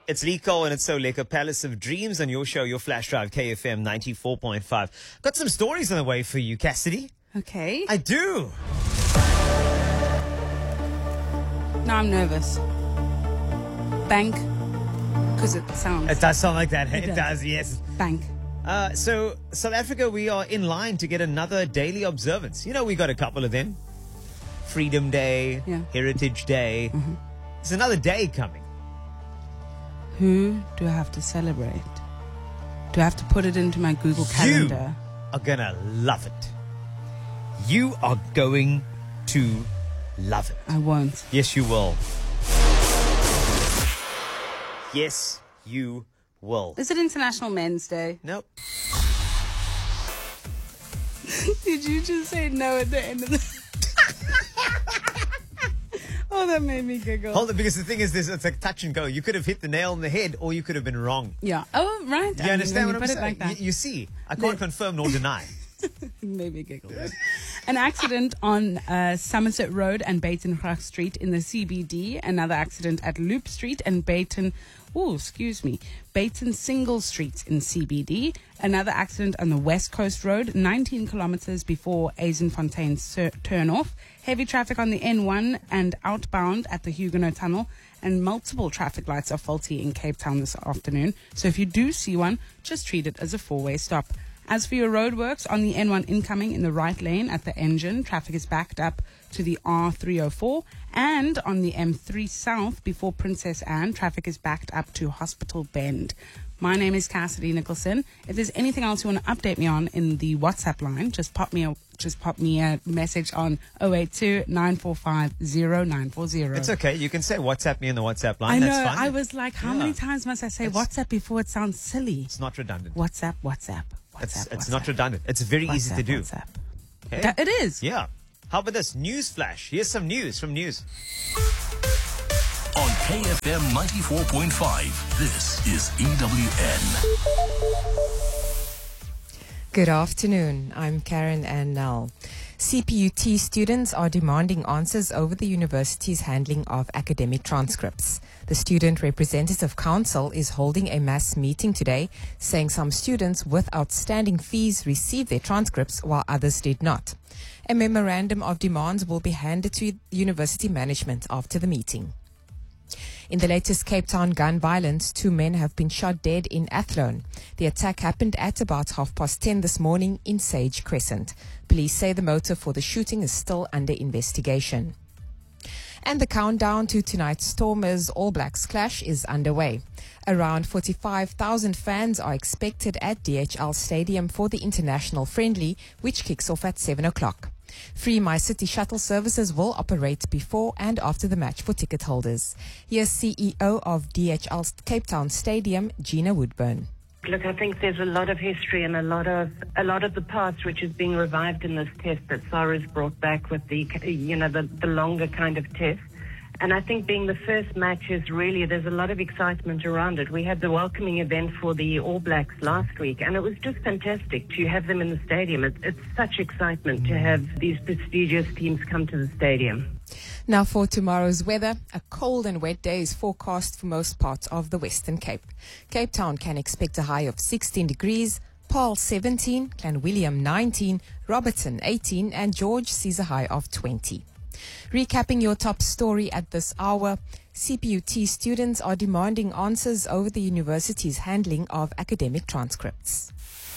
It's Liko and it's So Lekker, Palace of Dreams on your show, your flash drive, KFM 94.5. Got some stories on the way for you, Cassidy. Okay. I do. Now I'm nervous. Bank. Because it sounds. It does sound like that. It does. does, yes. Bank. So, South Africa, we are in line to get another daily observance. You know, we got a couple of them. Freedom Day, Yeah. Heritage Day. Mm-hmm. There's another day coming. Who do I have to celebrate? Do I have to put it into my Google Calendar? You are going to love it. You are going to love it. I won't. Yes, you will. Yes, you will. Is it International Men's Day? Nope. Did you just say no at the end of the... Oh, that made me giggle. Hold it, because the thing is, it's like touch and go. You could have hit the nail on the head, or you could have been wrong. Yeah. Oh, right. You understand what I'm put saying? It like that. You see, I can't confirm nor deny. Made me giggle. An accident on Somerset Road and Batengracht Street in the CBD. Another accident at Loop Street and Baton Single Street in CBD. Another accident on the West Coast Road, 19 kilometers before Eisenfontein's turnoff. Heavy traffic on the N1 and outbound at the Huguenot Tunnel. And multiple traffic lights are faulty in Cape Town this afternoon. So if you do see one, just treat it as a four-way stop. As for your roadworks, on the N1 incoming in the right lane at the Engine, traffic is backed up to the R304. And on the M3 South before Princess Anne, traffic is backed up to Hospital Bend. My name is Cassidy Nicholson. If there's anything else you want to update me on in the WhatsApp line, just pop me a message on 082-945-0940. It's okay. You can say WhatsApp me in the WhatsApp line. I know. That's fine. I was like, how many times must I say WhatsApp before it sounds silly? It's not redundant. WhatsApp. It's not redundant. It's very easy to do. WhatsApp. Okay? It is. Yeah. How about this? News flash. Here's some news from News. On KFM 94.5, this is EWN. Good afternoon. I'm Karen Ann Nell. CPUT students are demanding answers over the university's handling of academic transcripts. The Student Representative Council is holding a mass meeting today, saying some students with outstanding fees received their transcripts while others did not. A memorandum of demands will be handed to university management after the meeting. In the latest Cape Town gun violence, 2 men have been shot dead in Athlone. The attack happened at about 10:30 this morning in Sage Crescent. Police say the motive for the shooting is still under investigation. And the countdown to tonight's Stormers All Blacks clash is underway. Around 45,000 fans are expected at DHL Stadium for the international friendly, which kicks off at 7 o'clock. Free MyCity shuttle services will operate before and after the match for ticket holders. Here's CEO of DHL Cape Town Stadium, Gina Woodburn. Look, I think there's a lot of history and a lot of the past which is being revived in this test that SARA's brought back with the longer kind of test. And I think being the first match is really, there's a lot of excitement around it. We had the welcoming event for the All Blacks last week, and it was just fantastic to have them in the stadium. It's such excitement to have these prestigious teams come to the stadium. Now for tomorrow's weather, a cold and wet day is forecast for most parts of the Western Cape. Cape Town can expect a high of 16 degrees, Paarl 17, Clanwilliam 19, Robertson 18, and George sees a high of 20. Recapping your top story at this hour, CPUT students are demanding answers over the university's handling of academic transcripts.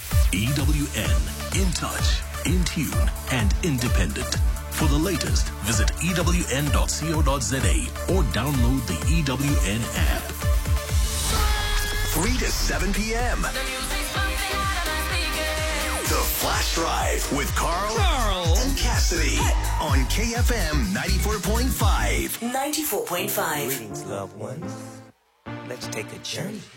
EWN, in touch, in tune, and independent. For the latest, visit ewn.co.za or download the EWN app. 3 to 7 p.m. The Flash Drive with Carl and Cassidy on KFM 94.5. 94.5. Greetings, loved ones. Let's take a journey.